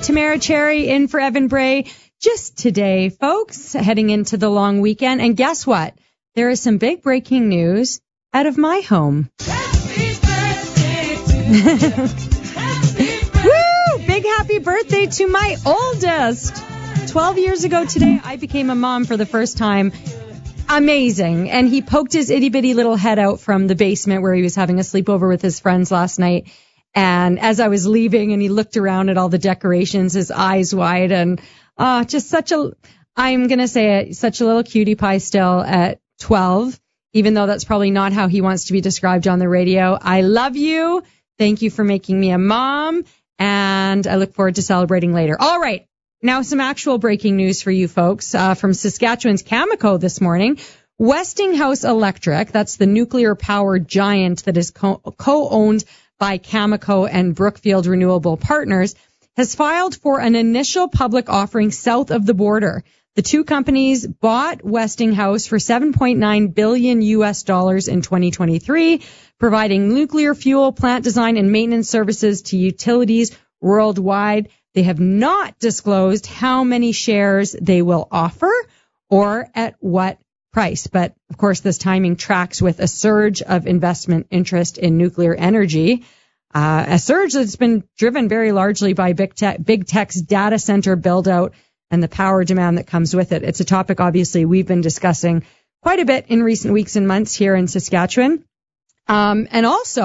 Tamara Cherry in for Evan Bray. Just today, folks, heading into the long weekend. And guess what? There is some big breaking news out of my home. Woo! Big happy birthday to my oldest. 12 years ago today, I became a mom for the first time. Amazing. And he poked his itty-bitty little head out from the basement where he was having a sleepover with his friends last night. And as I was leaving and he looked around at all the decorations, his eyes wide, and just such a, I'm going to say it, such a little cutie pie still at 12, even though that's probably not how he wants to be described on the radio. I love you. Thank you for making me a mom, and I look forward to celebrating later. All right. Now some actual breaking news for you folks from Saskatchewan's Cameco this morning. Westinghouse Electric, that's the nuclear power giant that is co-owned by Cameco and Brookfield Renewable Partners, has filed for an initial public offering south of the border. The two companies bought Westinghouse for $7.9 billion US in 2023, providing nuclear fuel plant design and maintenance services to utilities worldwide. They have not disclosed how many shares they will offer or at what price. But, of course, this timing tracks with a surge of investment interest in nuclear energy, a surge that's been driven very largely by big tech's data center build-out and the power demand that comes with it. It's a topic, obviously, we've been discussing quite a bit in recent weeks and months here in Saskatchewan. And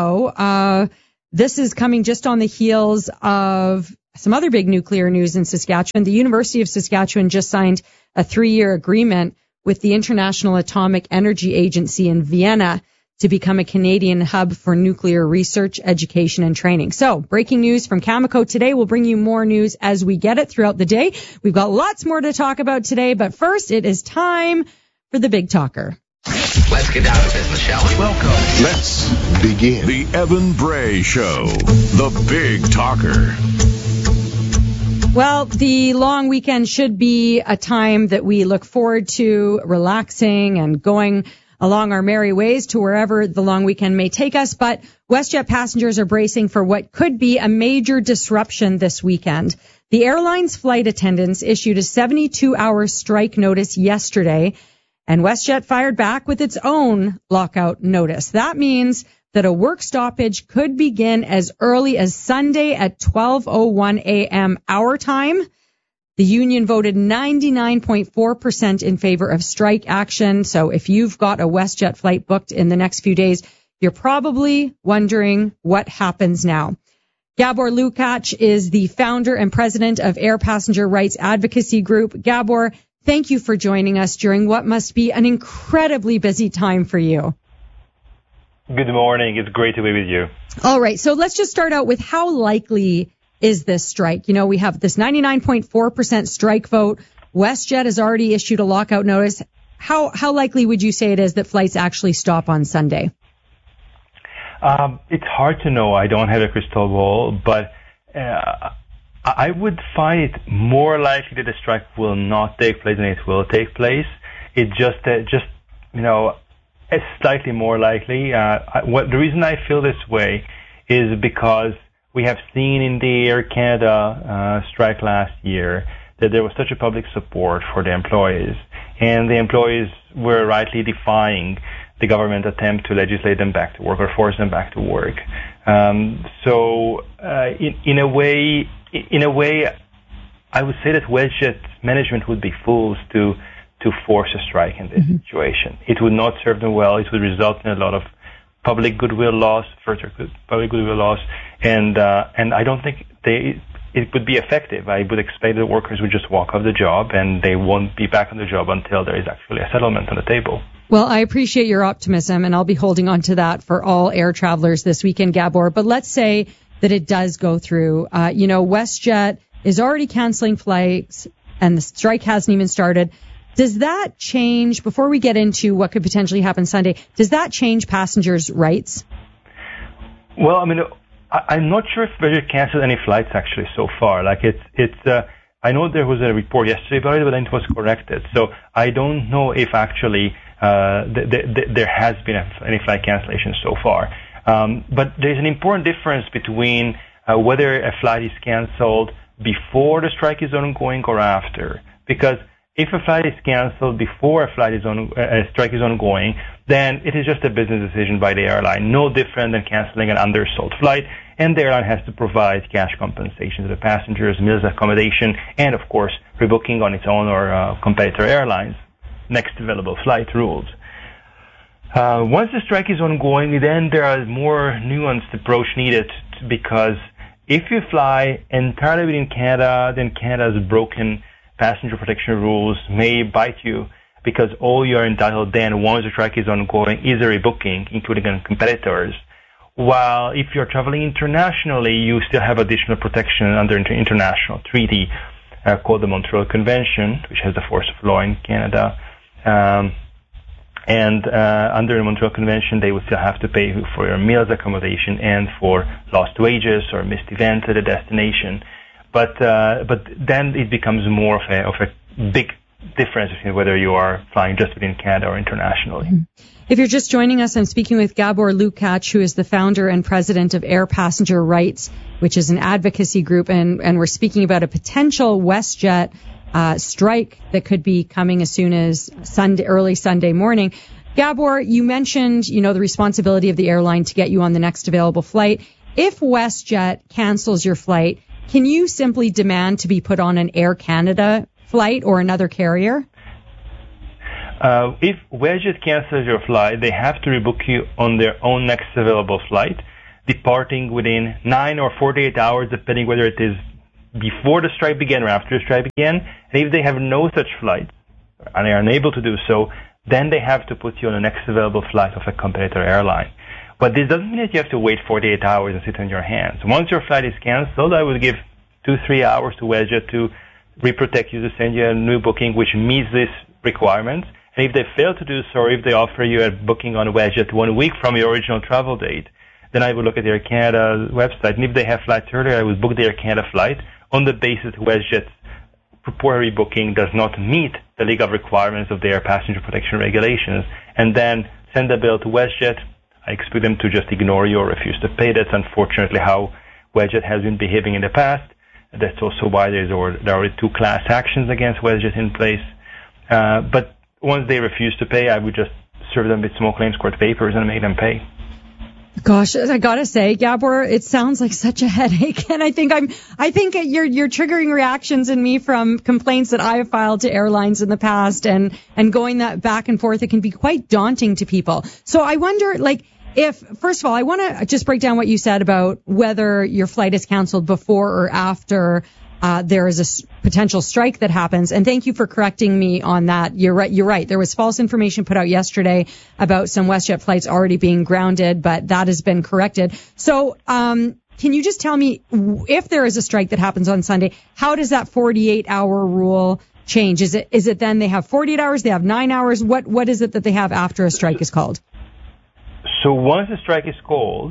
also, this is coming just on the heels of some other big nuclear news in Saskatchewan. The University of Saskatchewan just signed a 3-year agreement with the International Atomic Energy Agency in Vienna to become a Canadian hub for nuclear research, education, and training. So, breaking news from Cameco today. We'll bring you more news as we get it throughout the day. We've got lots more to talk about today, but first, it is time for the Big Talker. Let's get down to business, shall we? Welcome. Let's begin. The Evan Bray Show, the Big Talker. Well, the long weekend should be a time that we look forward to relaxing and going along our merry ways to wherever the long weekend may take us. But WestJet passengers are bracing for what could be a major disruption this weekend. The airline's flight attendants issued a 72-hour strike notice yesterday, and WestJet fired back with its own lockout notice. That means that a work stoppage could begin as early as Sunday at 12:01 a.m. our time. The union voted 99.4% in favor of strike action. So if you've got a WestJet flight booked in the next few days, you're probably wondering what happens now. Gabor Lukács is the founder and president of Air Passenger Rights Advocacy Group. Gabor, thank you for joining us during what must be an incredibly busy time for you. Good morning. It's great to be with you. All right. So let's just start out with how likely is this strike? You know, we have this 99.4% strike vote. WestJet has already issued a lockout notice. How likely would you say it is that flights actually stop on Sunday? It's hard to know. I don't have a crystal ball, but I would find it more likely that the strike will not take place than it will take place. It just it's slightly more likely. The reason I feel this way is because we have seen in the Air Canada strike last year that there was such a public support for the employees, and the employees were rightly defying the government attempt to legislate them back to work or force them back to work. So in a way, I would say that WestJet management would be fools to force a strike in this situation. It would not serve them well. It would result in a lot of public goodwill loss, and I don't think it would be effective. I would expect that workers would just walk off the job, and they won't be back on the job until there is actually a settlement on the table. Well, I appreciate your optimism, and I'll be holding on to that for all air travelers this weekend, Gabor. But let's say that it does go through. WestJet is already canceling flights, and the strike hasn't even started. Does that change, before we get into what could potentially happen Sunday, does that change passengers' rights? Well, I'm not sure if WestJet canceled any flights actually so far. I know there was a report yesterday about it, but then it was corrected. So I don't know if actually there has been any flight cancellation so far. But there's an important difference between whether a flight is canceled before the strike is ongoing or after. Because if a flight is canceled before a strike is ongoing, then it is just a business decision by the airline, no different than canceling an undersold flight, and the airline has to provide cash compensation to the passengers, meals, accommodation, and of course, rebooking on its own or competitor airlines. Next available flight rules. Once the strike is ongoing, then there is more nuanced approach needed, because if you fly entirely within Canada, then Canada's broken passenger protection rules may bite you, because all you are entitled then, once the strike is ongoing, is a rebooking, including on competitors. While if you're traveling internationally, you still have additional protection under international treaty called the Montreal Convention, which has the force of law in Canada. Under the Montreal Convention, they would still have to pay for your meals, accommodation, and for lost wages or missed events at a destination. But then it becomes more of a big difference between whether you are flying just within Canada or internationally. If you're just joining us, I'm speaking with Gabor Lukács, who is the founder and president of Air Passenger Rights, which is an advocacy group, and we're speaking about a potential WestJet strike that could be coming as soon as early Sunday morning. Gabor, you mentioned, the responsibility of the airline to get you on the next available flight. If WestJet cancels your flight, can you simply demand to be put on an Air Canada flight or another carrier? If WestJet cancels your flight, they have to rebook you on their own next available flight, departing within 9 or 48 hours, depending whether it is before the strike began or after the strike began. And if they have no such flight, and they are unable to do so, then they have to put you on the next available flight of a competitor airline. But this doesn't mean that you have to wait 48 hours and sit on your hands. Once your flight is canceled, I would give 2-3 hours to WestJet to reprotect you, to send you a new booking which meets these requirements. And if they fail to do so, or if they offer you a booking on WestJet 1 week from your original travel date, then I would look at Air Canada's website. And if they have flights earlier, I would book the Air Canada flight on the basis WestJet's purported booking does not meet the legal requirements of their passenger protection regulations, and then send a bill to WestJet. I expect them to just ignore you or refuse to pay. That's unfortunately how WestJet has been behaving in the past. That's also why there are already 2 class actions against WestJet in place. But once they refuse to pay, I would just serve them with small claims court papers and make them pay. Gosh, I gotta say, Gabor, it sounds like such a headache, and I think you're triggering reactions in me from complaints that I have filed to airlines in the past, and going that back and forth, it can be quite daunting to people. So I wonder, if, first of all, I want to just break down what you said about whether your flight is canceled before or after there is a potential strike that happens. And thank you for correcting me on that. You're right. There was false information put out yesterday about some WestJet flights already being grounded, but that has been corrected. So, can you just tell me, if there is a strike that happens on Sunday, how does that 48-hour rule change? Is it then they have 48 hours, they have 9 hours? What is it that they have after a strike is called? So once the strike is called,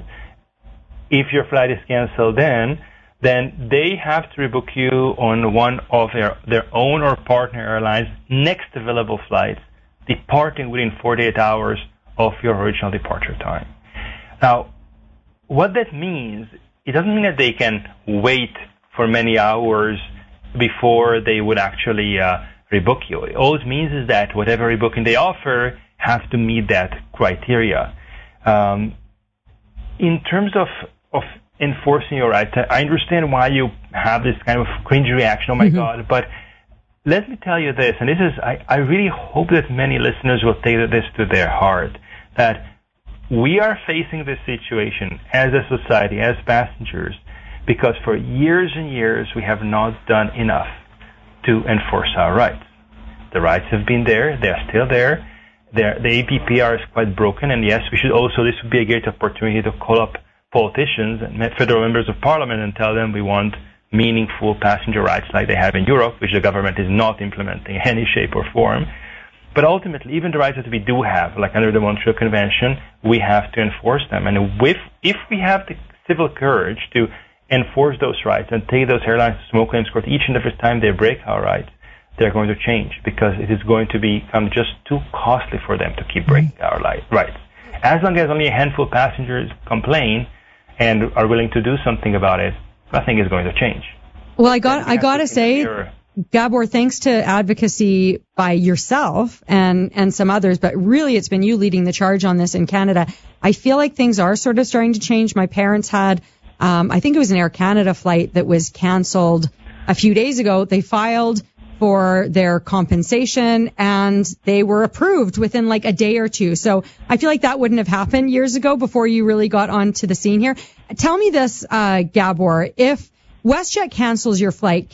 if your flight is canceled, then they have to rebook you on one of their own or partner airlines' next available flights, departing within 48 hours of your original departure time. Now, what that means, it doesn't mean that they can wait for many hours before they would actually rebook you. All it means is that whatever rebooking they offer has to meet that criteria. In terms of enforcing your rights, I understand why you have this kind of cringe reaction, oh my God, but let me tell you this, and this is, I really hope that many listeners will take this to their heart, that we are facing this situation as a society, as passengers, because for years and years we have not done enough to enforce our rights. The rights have been there, they are still there, the APPR is quite broken, and yes, this would be a great opportunity to call up politicians and federal members of parliament and tell them we want meaningful passenger rights like they have in Europe, which the government is not implementing in any shape or form. But ultimately, even the rights that we do have, like under the Montreal Convention, we have to enforce them. And if we have the civil courage to enforce those rights and take those airlines to small claims court each and every time they break our rights, they're going to change, because it is going to become just too costly for them to keep breaking our rights. As long as only a handful of passengers complain and are willing to do something about it, nothing is going to change. Well, I gotta say, Gabor, thanks to advocacy by yourself and some others, but really it's been you leading the charge on this in Canada. I feel like things are sort of starting to change. My parents had, I think it was an Air Canada flight that was canceled a few days ago. They filed for their compensation and they were approved within like a day or two. So I feel like that wouldn't have happened years ago before you really got onto the scene here. Tell me this, Gabor, if WestJet cancels your flight,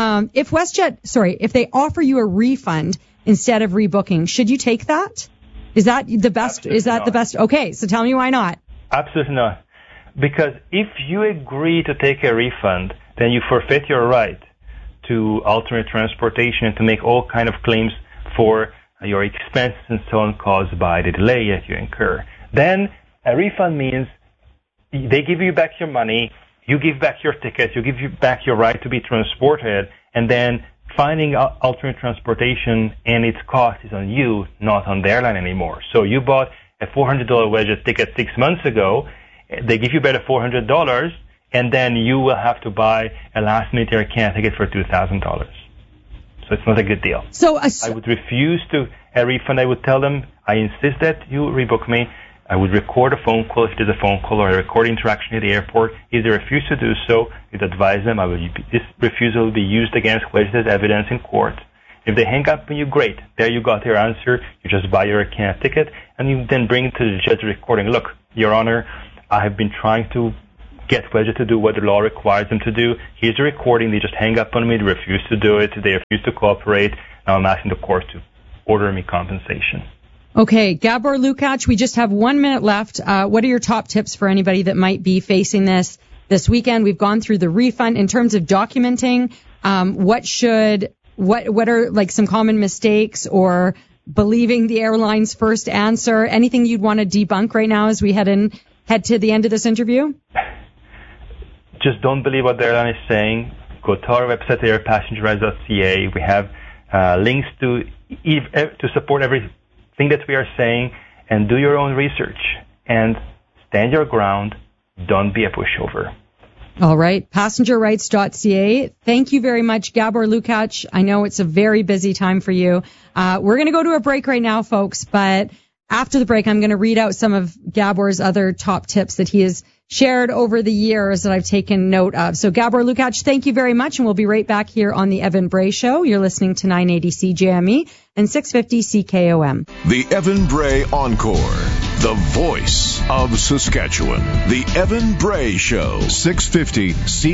if they offer you a refund instead of rebooking, should you take that? Is that the best? Absolutely is that not. the best? Okay, so tell me why not. Absolutely not. Because if you agree to take a refund, then you forfeit your right to alternate transportation and to make all kind of claims for your expenses and so on caused by the delay that you incur. Then a refund means they give you back your money, you give back your ticket, you give you back your right to be transported, and then finding alternate transportation and its cost is on you, not on the airline anymore. So you bought a $400 WestJet ticket 6 months ago, they give you back the $400, and then you will have to buy a last-minute Air Canada ticket for $2,000. So it's not a good deal. So I would refuse a refund. I would tell them, I insist that you rebook me. I would record a phone call if there's a phone call or a recorded interaction at the airport. If they refuse to do so, you'd advise them. This refusal will be used against WestJet as evidence in court. If they hang up on you, great. There you got your answer. You just buy your Air Canada ticket, and you then bring it to the judge recording. Look, Your Honor, I have been trying to get WestJet to do what the law requires them to do. Here's a recording. They just hang up on me. They refuse to do it. They refuse to cooperate. Now I'm asking the court to order me compensation. Okay, Gabor Lukacs, we just have 1 minute left. What are your top tips for anybody that might be facing this weekend? We've gone through the refund. In terms of documenting, what are like some common mistakes or believing the airline's first answer? Anything you'd want to debunk right now as we head to the end of this interview? Just don't believe what the airline is saying. Go to our website, airpassengerrights.ca. We have links to support everything that we are saying, and do your own research and stand your ground. Don't be a pushover. All right. Passengerrights.ca. Thank you very much, Gabor Lukacs. I know it's a very busy time for you. We're going to go to a break right now, folks, but after the break, I'm going to read out some of Gabor's other top tips that he has shared over the years that I've taken note of. So Gabor Lukacs, thank you very much, and we'll be right back here on the Evan Bray Show. You're listening to 980 CJME and 650 CKOM. The Evan Bray Encore, the voice of Saskatchewan. The Evan Bray Show, 650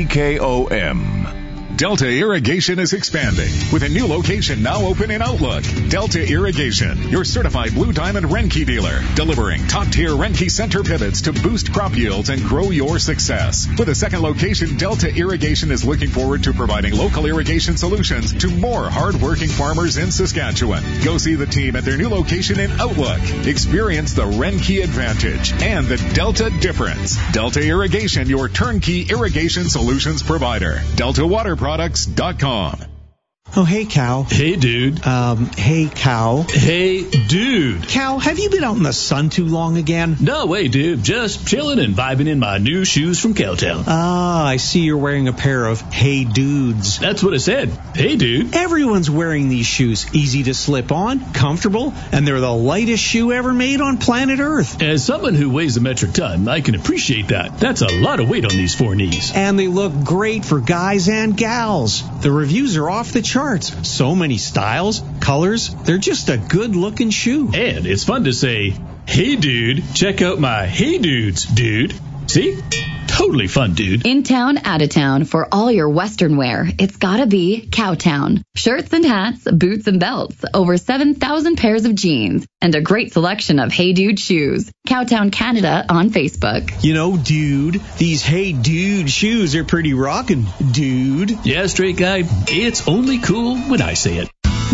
CKOM. Delta Irrigation is expanding with a new location now open in Outlook. Delta Irrigation, your certified Blue Diamond Renke dealer, delivering top-tier Renke center pivots to boost crop yields and grow your success. With a second location, Delta Irrigation is looking forward to providing local irrigation solutions to more hard-working farmers in Saskatchewan. Go see the team at their new location in Outlook. Experience the Renke advantage and the Delta difference. Delta Irrigation, your turnkey irrigation solutions provider. DeltaWaterProducts.com. Oh, hey, Cow. Hey, dude. Hey, Cow. Hey, dude. Cow, have you been out in the sun too long again? No way, dude. Just chilling and vibing in my new shoes from Cowtown. Ah, I see you're wearing a pair of Hey Dudes. That's what I said. Hey, dude. Everyone's wearing these shoes. Easy to slip on, comfortable, and they're the lightest shoe ever made on planet Earth. As someone who weighs a metric ton, I can appreciate that. That's a lot of weight on these four knees. And they look great for guys and gals. The reviews are off the charts. So many styles, colors. They're just a good-looking shoe. And it's fun to say, hey, dude, check out my Hey Dudes, dude. See? Totally fun, dude. In town, out of town, for all your Western wear, it's gotta be Cowtown. Shirts and hats, boots and belts, over 7,000 pairs of jeans, and a great selection of Hey Dude shoes. Cowtown Canada on Facebook. You know, dude, these Hey Dude shoes are pretty rockin', dude. Yeah, straight guy, it's only cool when I say it.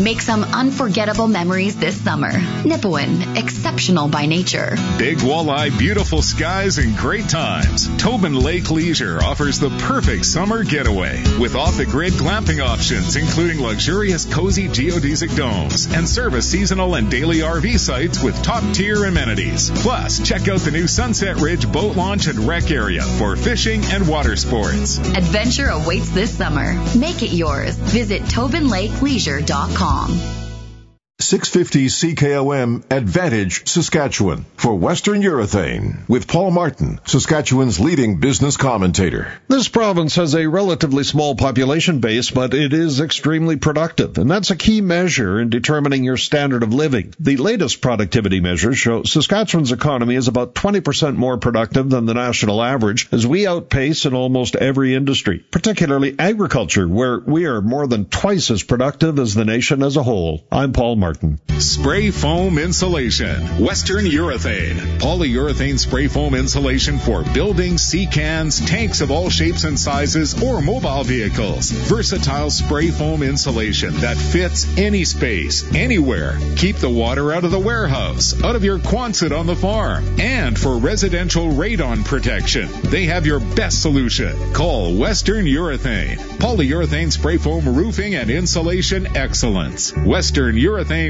Make some unforgettable memories this summer. Nipawin, exceptional by nature. Big walleye, beautiful skies, and great times. Tobin Lake Leisure offers the perfect summer getaway with off-the-grid glamping options, including luxurious, cozy geodesic domes and service seasonal and daily RV sites with top-tier amenities. Plus, check out the new Sunset Ridge boat launch and rec area for fishing and water sports. Adventure awaits this summer. Make it yours. Visit TobinLakeLeisure.com. 650 CKOM Advantage, Saskatchewan, for Western Urethane, with Paul Martin, Saskatchewan's leading business commentator. This province has a relatively small population base, but it is extremely productive, and that's a key measure in determining your standard of living. The latest productivity measures show Saskatchewan's economy is about 20% more productive than the national average, as we outpace in almost every industry, particularly agriculture, where we are more than twice as productive as the nation as a whole. I'm Paul Martin. Spray foam insulation. Western Urethane. Polyurethane spray foam insulation for buildings, sea cans, tanks of all shapes and sizes, or mobile vehicles. Versatile spray foam insulation that fits any space, anywhere. Keep the water out of the warehouse, out of your Quonset on the farm. And for residential radon protection, they have your best solution. Call Western Urethane. Polyurethane spray foam roofing and insulation excellence. WesternUrethane.ca.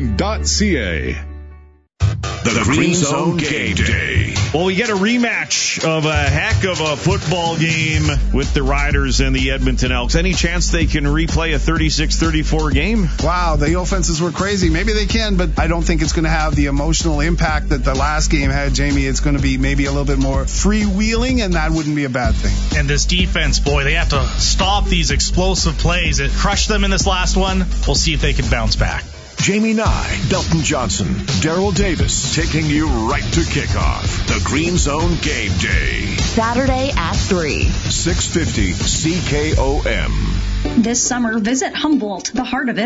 The Green Zone Game Day. Well, we get a rematch of a heck of a football game with the Riders and the Edmonton Elks. Any chance they can replay a 36-34 game? Wow, the offenses were crazy. Maybe they can, but I don't think it's going to have the emotional impact that the last game had, Jamie. It's going to be maybe a little bit more freewheeling, and that wouldn't be a bad thing. And this defense, boy, they have to stop these explosive plays. It crushed them in this last one. We'll see if they can bounce back. Jamie Nye, Belton Johnson, Daryl Davis, taking you right to kickoff. The Green Zone Game Day. Saturday at 3. 650 CKOM. This summer, visit Humboldt, the heart of